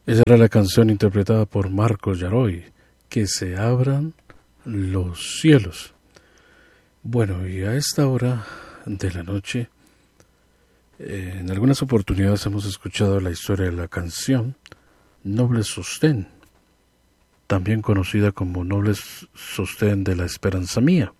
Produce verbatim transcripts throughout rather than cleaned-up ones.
Esa era la canción interpretada por Marcos Yaroy, Que se abran los cielos. Bueno, y a esta hora de la noche, eh, en algunas oportunidades hemos escuchado la historia de la canción Noble Sostén, también conocida como Noble Sostén de la Esperanza Mía.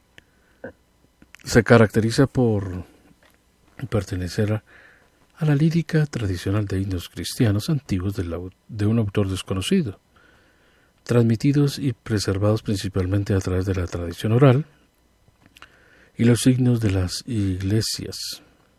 Se caracteriza por pertenecer a, a la lírica tradicional de himnos cristianos antiguos de, la, de un autor desconocido, transmitidos y preservados principalmente a través de la tradición oral y los signos de las iglesias.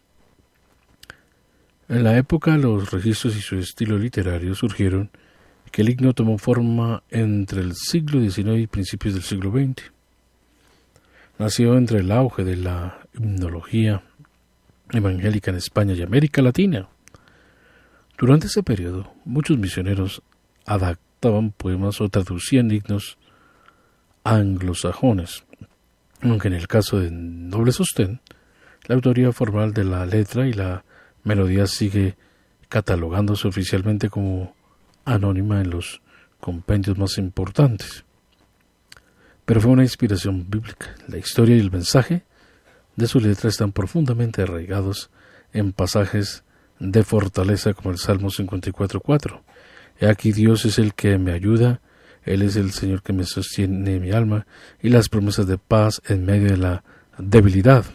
En la época, los registros y su estilo literario surgieron, que el himno tomó forma entre el siglo diecinueve y principios del siglo veinte. Nació entre el auge de la himnología evangélica en España y América Latina. Durante ese periodo, muchos misioneros adaptaban poemas o traducían himnos anglosajones, aunque en el caso de Noble Sostén, la autoría formal de la letra y la melodía sigue catalogándose oficialmente como anónima en los compendios más importantes. Pero fue una inspiración bíblica. La historia y el mensaje de su letra están profundamente arraigados en pasajes de fortaleza como el Salmo cincuenta y cuatro cuatro. He aquí Dios es el que me ayuda, Él es el Señor que me sostiene mi alma, y las promesas de paz en medio de la debilidad.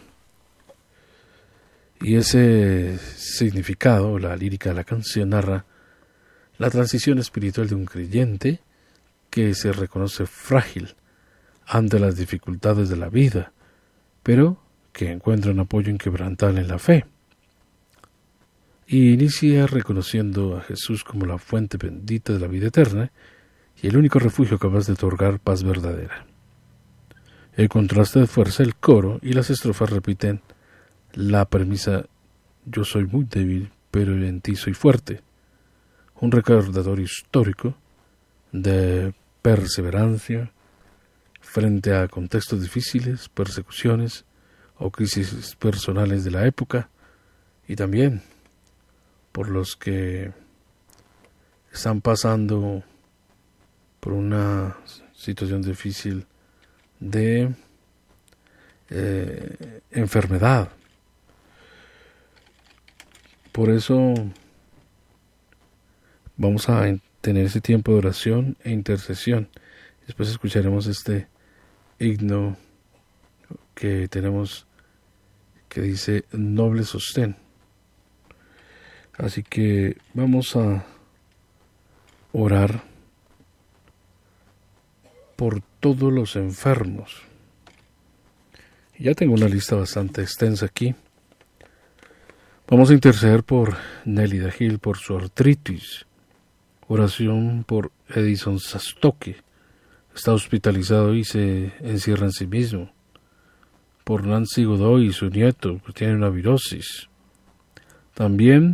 Y ese significado, la lírica de la canción, narra la transición espiritual de un creyente que se reconoce frágil ante las dificultades de la vida, pero que encuentra un apoyo inquebrantable en la fe. Y inicia reconociendo a Jesús como la fuente bendita de la vida eterna y el único refugio capaz de otorgar paz verdadera. El contraste de fuerza, el coro y las estrofas repiten la premisa: yo soy muy débil, pero en ti soy fuerte. Un recordatorio histórico de perseverancia frente a contextos difíciles, persecuciones o crisis personales de la época, y también por los que están pasando por una situación difícil de eh, enfermedad. Por eso vamos a tener ese tiempo de oración e intercesión. Después escucharemos este himno que tenemos que dice Noble Sostén. Así que vamos a orar por todos los enfermos. Ya tengo una lista bastante extensa aquí. Vamos a interceder por Nélida Gil, por su artritis. Oración por Edison Sastoque. Está hospitalizado y se encierra en sí mismo. Por Nancy Godoy y su nieto, que tiene una virosis. También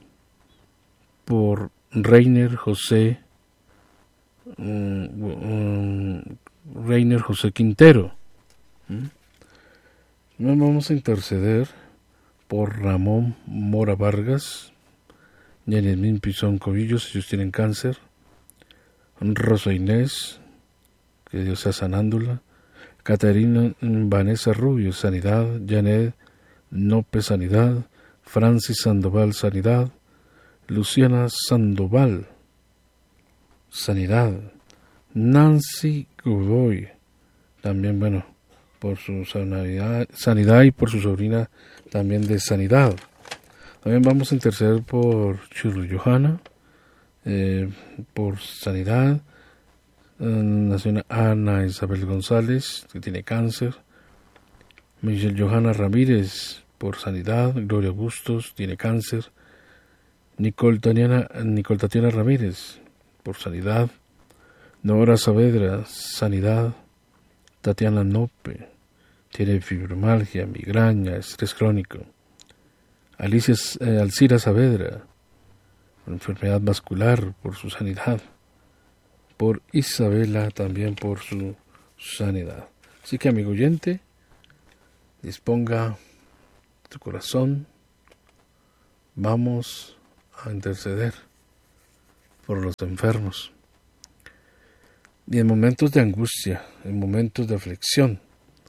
por Reiner José um, um, Reiner José Quintero. ¿Mm? Nos vamos a interceder por Ramón Mora Vargas, Ñañezmín Pizón Cobillos, ellos tienen cáncer. Rosa Inés, que Dios sea sanándola. Caterina Vanessa Rubio, sanidad. Janet Nope, sanidad. Francis Sandoval, sanidad. Luciana Sandoval, sanidad. Nancy Godoy, también, bueno, por su sanidad, sanidad y por su sobrina también de sanidad. También vamos a interceder por Churro Johanna, eh, por sanidad. Nació Ana Isabel González, que tiene cáncer. Michelle Johanna Ramírez, por sanidad. Gloria Bustos, tiene cáncer. Nicole Tatiana, Nicole Tatiana Ramírez, por sanidad. Nora Saavedra, sanidad. Tatiana Nope, tiene fibromialgia, migraña, estrés crónico. Alicia eh, Alcira Saavedra, enfermedad vascular, por su sanidad. Por Isabela, también por su sanidad. Así que, amigo oyente, disponga tu corazón. Vamos a interceder por los enfermos. Y en momentos de angustia, en momentos de aflicción.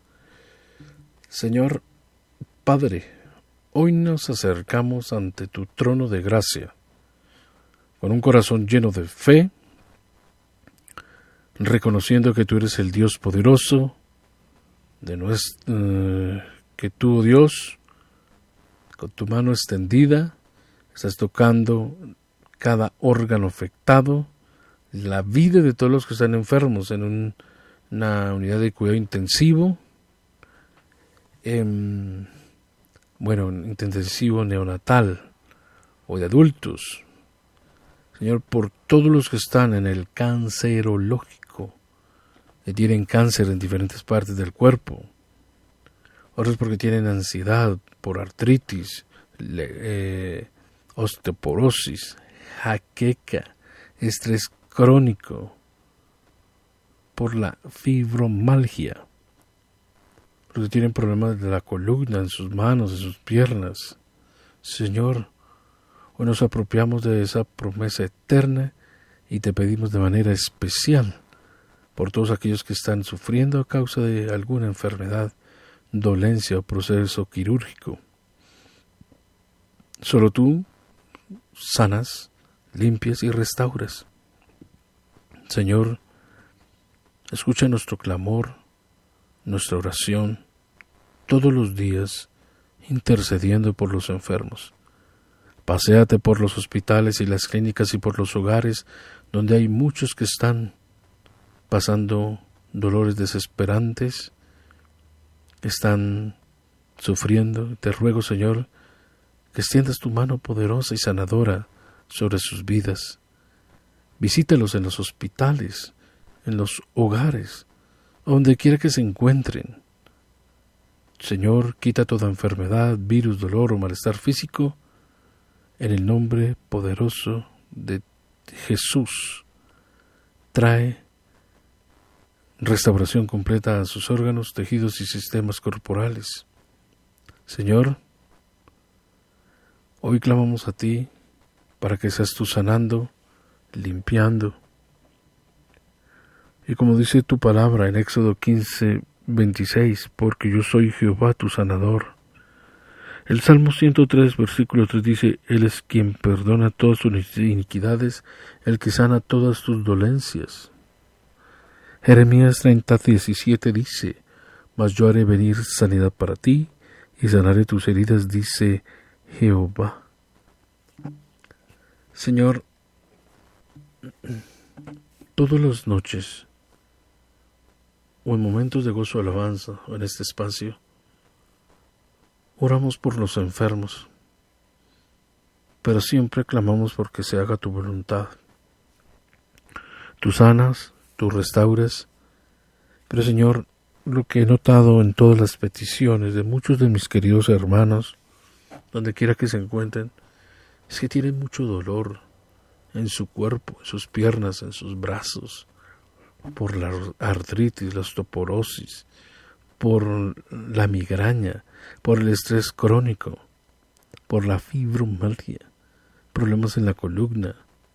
Señor Padre, hoy nos acercamos ante tu trono de gracia, con un corazón lleno de fe, reconociendo que tú eres el Dios poderoso, de nuestro, uh, que tú, Dios, con tu mano extendida, estás tocando cada órgano afectado, la vida de todos los que están enfermos en un, una unidad de cuidado intensivo, eh, bueno, intensivo neonatal o de adultos. Señor, por todos los que están en el cancerológico, que tienen cáncer en diferentes partes del cuerpo, otros porque tienen ansiedad por artritis, le, eh, osteoporosis, jaqueca, estrés crónico, por la fibromialgia, porque tienen problemas de la columna, en sus manos, en sus piernas. Señor, hoy nos apropiamos de esa promesa eterna y te pedimos de manera especial por todos aquellos que están sufriendo a causa de alguna enfermedad, dolencia o proceso quirúrgico. Solo tú sanas, limpias y restauras. Señor, escucha nuestro clamor, nuestra oración, todos los días, intercediendo por los enfermos. Paséate por los hospitales y las clínicas y por los hogares donde hay muchos que están pasando dolores desesperantes, están sufriendo. Te ruego, Señor, que extiendas tu mano poderosa y sanadora sobre sus vidas. Visítalos en los hospitales, en los hogares, donde quiera que se encuentren. Señor, quita toda enfermedad, virus, dolor o malestar físico, en el nombre poderoso de Jesús. Trae restauración completa a sus órganos, tejidos y sistemas corporales. Señor, hoy clamamos a ti para que seas tú sanando, limpiando. Y como dice tu palabra en Éxodo quince, veintiséis, porque yo soy Jehová tu sanador. El Salmo ciento tres, versículo tres dice, Él es quien perdona todas tus iniquidades, el que sana todas tus dolencias. Jeremías treinta, diecisiete dice, mas yo haré venir sanidad para ti, y sanaré tus heridas, dice Jehová. Señor, todas las noches, o en momentos de gozo o alabanza, o en este espacio, oramos por los enfermos, pero siempre clamamos porque se haga tu voluntad. Tú sanas, tú restauras, pero Señor, lo que he notado en todas las peticiones de muchos de mis queridos hermanos, donde quiera que se encuentren, es que tienen mucho dolor en su cuerpo, en sus piernas, en sus brazos, por la artritis, la osteoporosis, por la migraña, por el estrés crónico, por la fibromialgia, problemas en la columna.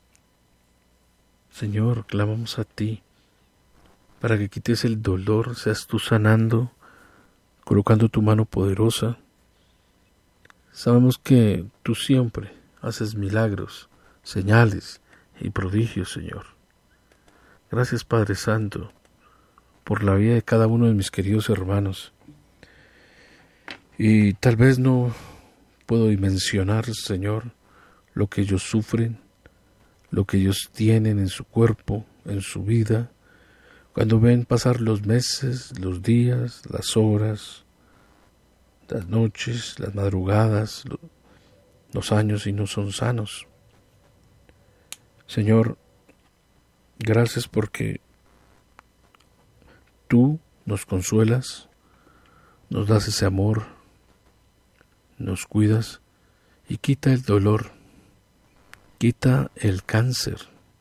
Señor, clamamos a ti para que quites el dolor, seas tú sanando, colocando tu mano poderosa. Sabemos que tú siempre haces milagros, señales y prodigios, Señor. Gracias, Padre Santo, por la vida de cada uno de mis queridos hermanos. Y tal vez no puedo dimensionar, Señor, lo que ellos sufren, lo que ellos tienen en su cuerpo, en su vida, cuando ven pasar los meses, los días, las horas, las noches, las madrugadas, los años y no son sanos. Señor, gracias porque tú nos consuelas, nos das ese amor, nos cuidas y quita el dolor, quita el cáncer,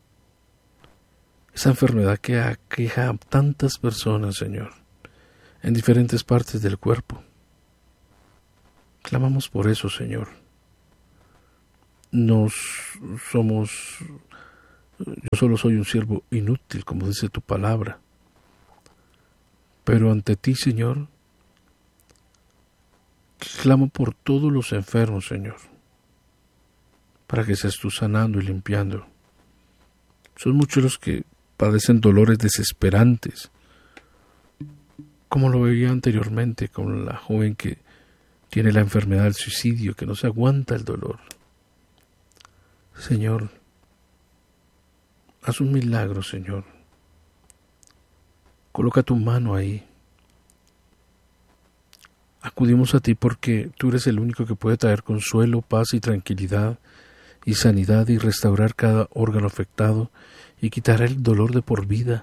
esa enfermedad que aqueja a tantas personas, Señor, en diferentes partes del cuerpo. Clamamos por eso, Señor. Nos somos Yo solo soy un siervo inútil, como dice tu palabra. Pero ante ti, Señor, clamo por todos los enfermos, Señor, para que seas tú sanando y limpiando. Son muchos los que padecen dolores desesperantes, como lo veía anteriormente con la joven que tiene la enfermedad del suicidio, que no se aguanta el dolor. Señor, haz un milagro, Señor. Coloca tu mano ahí. Acudimos a ti porque tú eres el único que puede traer consuelo, paz y tranquilidad y sanidad y restaurar cada órgano afectado y quitar el dolor de por vida.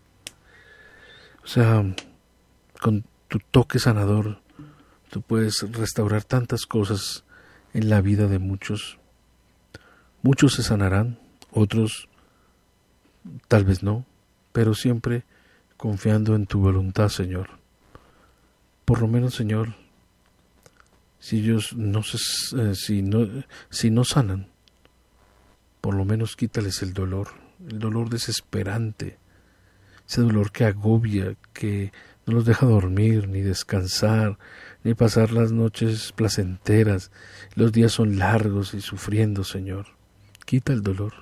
O sea, con tu toque sanador, tú puedes restaurar tantas cosas en la vida de muchos. Muchos se sanarán, otros tal vez no, pero siempre confiando en tu voluntad, Señor. Por lo menos, Señor, si ellos no se, eh, si no, si no sanan, por lo menos quítales el dolor, el dolor desesperante, ese dolor que agobia, que no los deja dormir, ni descansar, ni pasar las noches placenteras. Los días son largos y sufriendo, Señor. Quita el dolor.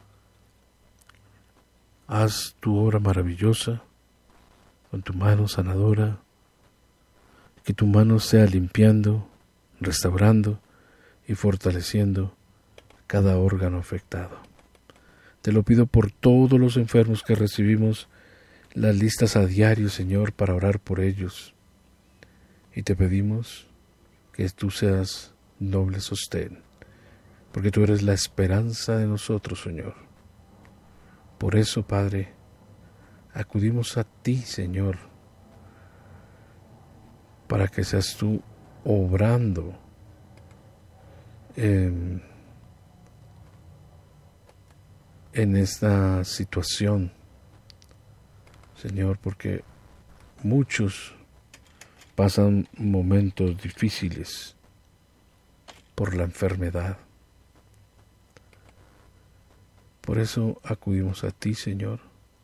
Haz tu obra maravillosa con tu mano sanadora, que tu mano sea limpiando, restaurando y fortaleciendo cada órgano afectado. Te lo pido por todos los enfermos que recibimos las listas a diario, Señor, para orar por ellos. Y te pedimos que tú seas noble sostén, porque tú eres la esperanza de nosotros, Señor. Por eso, Padre, acudimos a ti, Señor, para que seas tú obrando en, en esta situación, Señor, porque muchos pasan momentos difíciles por la enfermedad. Por eso acudimos a ti, Señor,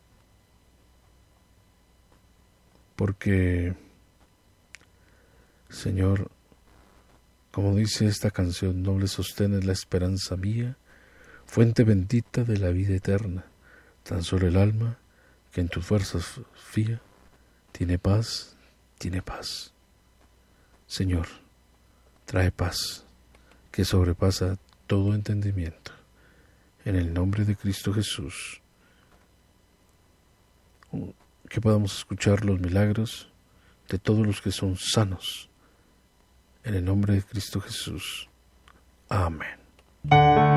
porque, Señor, como dice esta canción, noble sostén es la esperanza mía, fuente bendita de la vida eterna. Tan solo el alma que en tus fuerzas fía, tiene paz, tiene paz. Señor, trae paz, que sobrepasa todo entendimiento. En el nombre de Cristo Jesús, que podamos escuchar los milagros de todos los que son sanos. En el nombre de Cristo Jesús. Amén.